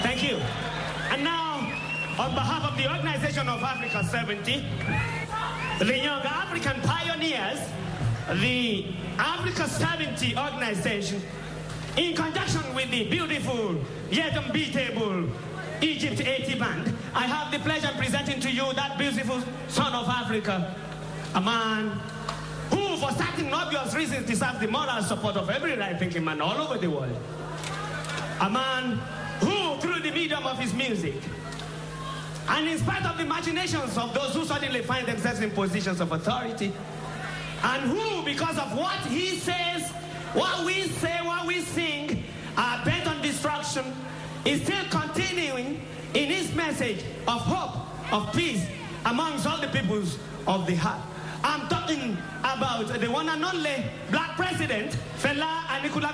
Thank you. And now, on behalf of the Organization of Africa 70, the Young African Pioneers, the Africa 70 organization, in conjunction with the beautiful yet unbeatable Egypt 80 band, I have the pleasure of presenting to you that beautiful son of Africa, a man who, for certain obvious reasons, deserves the moral support of every right-thinking man all over the world. A man who, through the medium of his music, and in spite of the imaginations of those who suddenly find themselves in positions of authority, and who, because of what he says, what we say, what we sing, are bent on destruction, is still continuing in his message of hope, of peace, amongst all the peoples of the heart. I'm talking about the one and only black president, Fela Anikulapo.